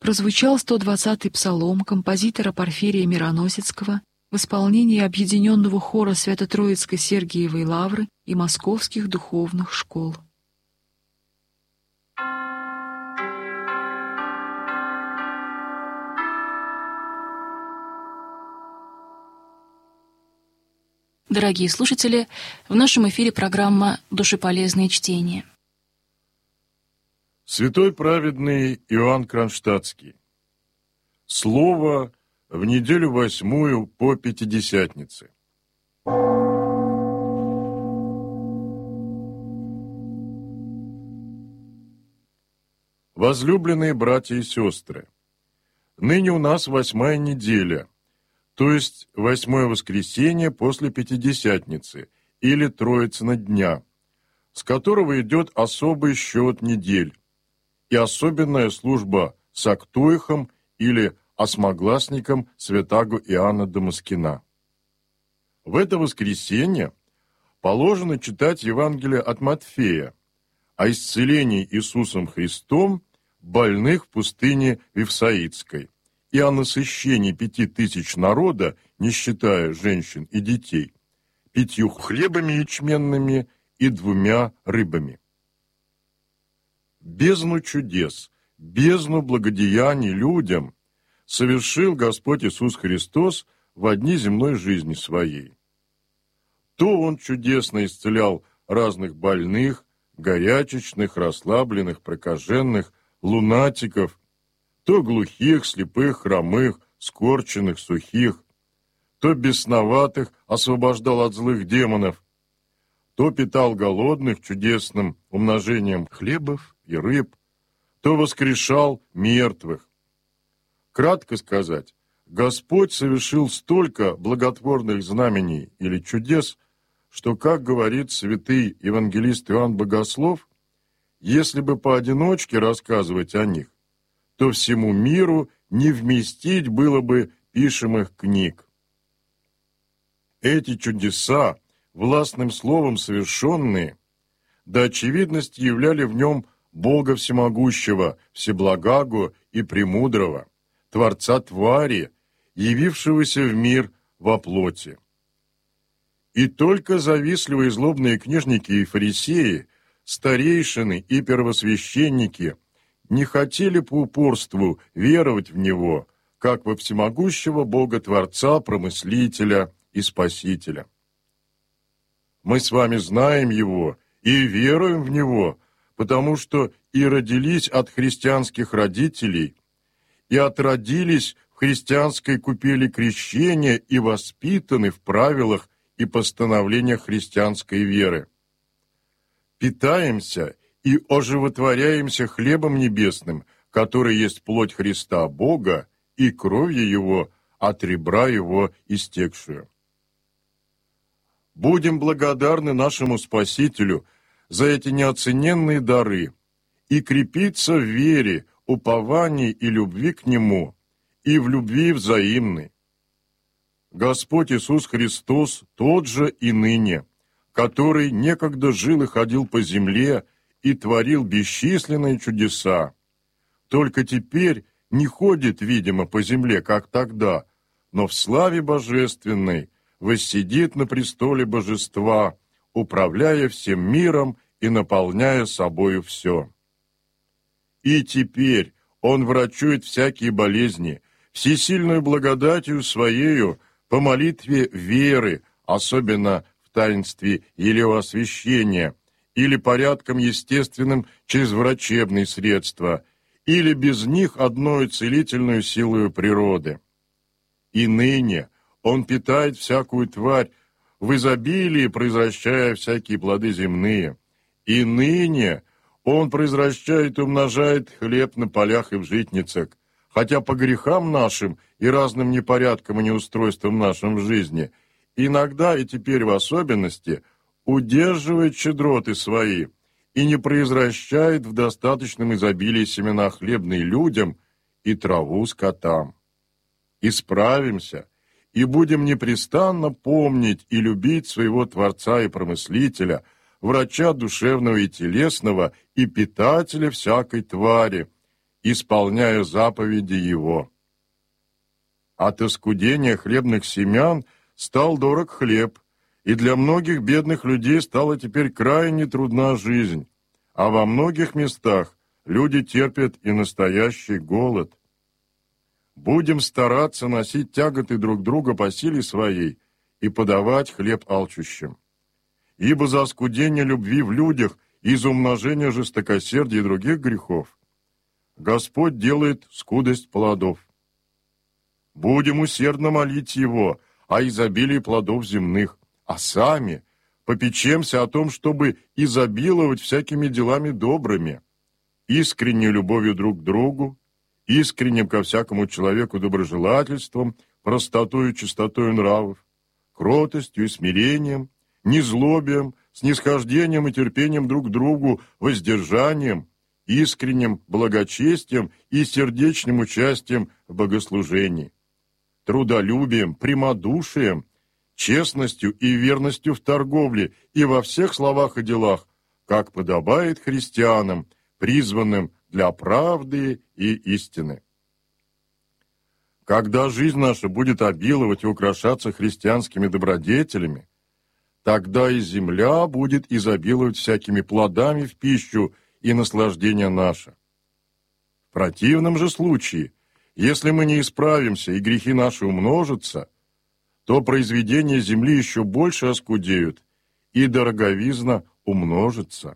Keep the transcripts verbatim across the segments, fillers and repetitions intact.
прозвучал сто двадцатый псалом композитора Порфирия Мироносецкого в исполнении объединенного хора Свято-Троицкой Сергиевой Лавры и московских духовных школ. Дорогие слушатели, в нашем эфире программа «Душеполезные чтения». Святой праведный Иоанн Кронштадтский. Слово в неделю восьмую по Пятидесятнице. Возлюбленные братья и сестры, ныне у нас восьмая неделя, то есть восьмое воскресенье после Пятидесятницы или Троицына дня, с которого идет особый счет недель и особенная служба с Актуихом или осмогласником святаго Иоанна Дамаскина. В это воскресенье положено читать Евангелие от Матфея о исцелении Иисусом Христом больных в пустыне Вифсаидской и о насыщении пяти тысяч народа, не считая женщин и детей, пятью хлебами ячменными и двумя рыбами. Бездну чудес, бездну благодеяний людям совершил Господь Иисус Христос в одни земной жизни своей. То Он чудесно исцелял разных больных, горячечных, расслабленных, прокаженных, лунатиков, то глухих, слепых, хромых, скорченных, сухих, то бесноватых освобождал от злых демонов, то питал голодных чудесным умножением хлебов и рыб, то воскрешал мертвых. Кратко сказать, Господь совершил столько благотворных знамений или чудес, что, как говорит святый евангелист Иоанн Богослов, если бы поодиночке рассказывать о них, то всему миру не вместить было бы пишемых книг. Эти чудеса, властным словом совершенные, до очевидности являли в нем Бога Всемогущего, Всеблагаго и Премудрого, Творца твари, явившегося в мир во плоти. И только завистливые злобные книжники и фарисеи, старейшины и первосвященники не хотели по упорству веровать в Него, как во всемогущего Бога-Творца, Промыслителя и Спасителя. Мы с вами знаем Его и веруем в Него, потому что и родились от христианских родителей, и отродились в христианской купели крещения и воспитаны в правилах и постановлениях христианской веры. Питаемся и оживотворяемся хлебом небесным, который есть плоть Христа Бога и кровью Его от ребра Его истекшую. Будем благодарны нашему Спасителю за эти неоцененные дары и крепиться в вере, уповании и любви к Нему, и в любви взаимной. Господь Иисус Христос тот же и ныне, который некогда жил и ходил по земле и творил бесчисленные чудеса, только теперь не ходит, видимо, по земле, как тогда, но в славе божественной воссидит на престоле божества, управляя всем миром и наполняя собою все. И теперь Он врачует всякие болезни, всесильную благодатью Своею по молитве веры, особенно в таинстве елеосвящения, или порядком естественным через врачебные средства, или без них одною целительную силою природы. И ныне Он питает всякую тварь, в изобилии произвращая всякие плоды земные. И ныне Он произвращает и умножает хлеб на полях и в житницах, хотя по грехам нашим и разным непорядкам и неустройствам нашим в жизни, иногда и теперь в особенности, удерживает щедроты свои и не произвращает в достаточном изобилии семена хлебные людям и траву скотам. Исправимся и будем непрестанно помнить и любить своего Творца и Промыслителя, врача душевного и телесного и питателя всякой твари, исполняя заповеди Его. От оскудения хлебных семян стал дорог хлеб, и для многих бедных людей стала теперь крайне трудна жизнь, а во многих местах люди терпят и настоящий голод. Будем стараться носить тяготы друг друга по силе своей и подавать хлеб алчущим. Ибо за оскудение любви в людях и за умножение жестокосердия и других грехов Господь делает скудость плодов. Будем усердно молить Его о изобилии плодов земных, а сами попечемся о том, чтобы изобиловать всякими делами добрыми, искренней любовью друг к другу, искренним ко всякому человеку доброжелательством, простотою и чистотою нравов, кротостью и смирением, незлобием, снисхождением и терпением друг к другу, воздержанием, искренним благочестием и сердечным участием в богослужении, трудолюбием, прямодушием, честностью и верностью в торговле и во всех словах и делах, как подобает христианам, призванным для правды и истины. Когда жизнь наша будет обиловать и украшаться христианскими добродетелями, тогда и земля будет изобиловать всякими плодами в пищу и наслаждение наше. В противном же случае, если мы не исправимся и грехи наши умножатся, то произведения земли еще больше оскудеют, и дороговизна умножится.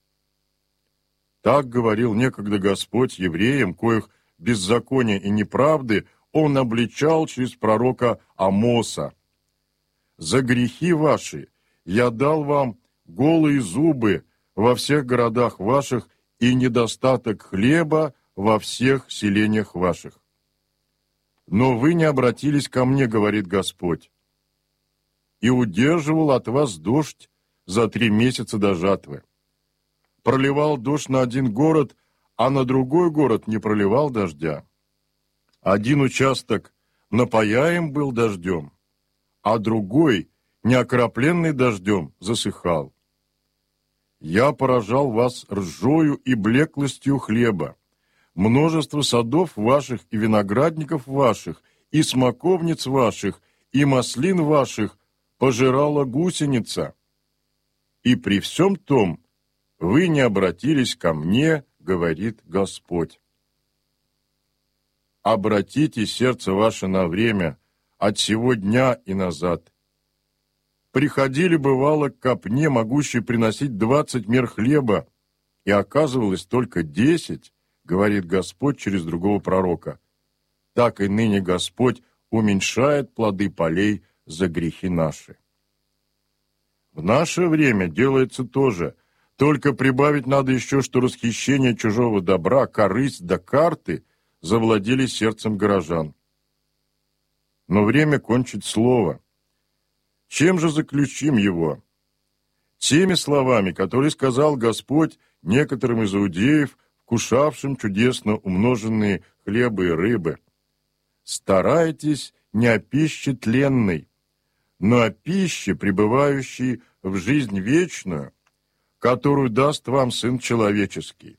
Так говорил некогда Господь евреям, коих беззакония и неправды Он обличал через пророка Амоса. «За грехи ваши я дал вам голые зубы во всех городах ваших и недостаток хлеба во всех селениях ваших. Но вы не обратились ко мне, говорит Господь, и удерживал от вас дождь за три месяца до жатвы. Проливал дождь на один город, а на другой город не проливал дождя. Один участок напояем был дождем, а другой, неокропленный дождем, засыхал. Я поражал вас ржою и блеклостью хлеба. Множество садов ваших и виноградников ваших, и смоковниц ваших, и маслин ваших пожирала гусеница. И при всем том вы не обратились ко мне, говорит Господь. Обратите сердце ваше на время от сего дня и назад. Приходили, бывало, к копне, могущей приносить двадцать мер хлеба, и оказывалось только десять, говорит Господь через другого пророка. Так и ныне Господь уменьшает плоды полей за грехи наши. В наше время делается то же, только прибавить надо еще, что расхищение чужого добра, корысть да карты завладели сердцем горожан. Но время кончить слово. Чем же заключим его? Теми словами, которые сказал Господь некоторым из иудеев, вкушавшим чудесно умноженные хлебы и рыбы. Старайтесь не о пище тленной, но о пище, пребывающей в жизнь вечную, которую даст вам Сын Человеческий.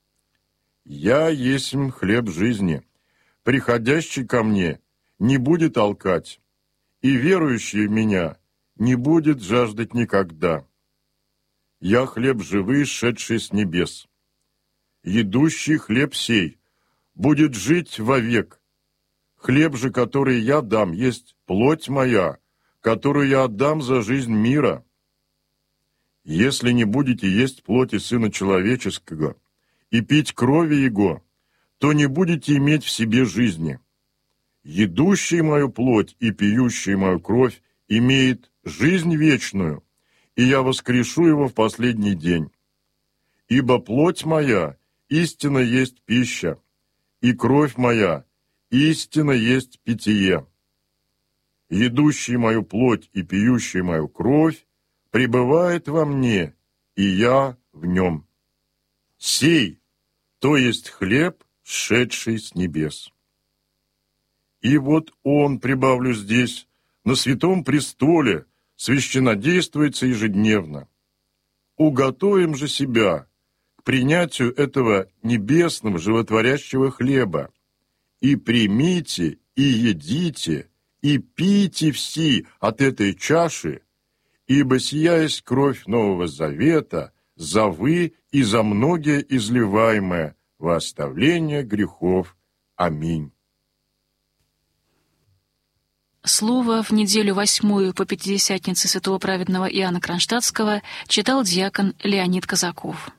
Я есмь хлеб жизни, приходящий ко мне не будет алкать, и верующий в меня не будет жаждать никогда. Я хлеб живый, шедший с небес. Едущий хлеб сей будет жить вовек. Хлеб же, который я дам, есть плоть моя, которую я отдам за жизнь мира. Если не будете есть плоти Сына Человеческого и пить крови Его, то не будете иметь в себе жизни. Едущий мою плоть и пьющий мою кровь имеет жизнь вечную, и я воскрешу его в последний день. Ибо плоть моя истинно есть пища, и кровь моя истинно есть питье. Едущий мою плоть и пьющий мою кровь пребывает во мне, и я в нем. Сей, то есть хлеб, сшедший с небес. И вот он, прибавлю здесь, на святом престоле священнодействуется ежедневно. Уготовим же себя к принятию этого небесного животворящего хлеба. И примите, и едите, и пейте все от этой чаши, ибо сия есть кровь Нового Завета, за вы и за многие изливаемое во оставление грехов. Аминь. Слово в неделю восьмую по Пятидесятнице святого праведного Иоанна Кронштадтского читал диакон Леонид Казаков.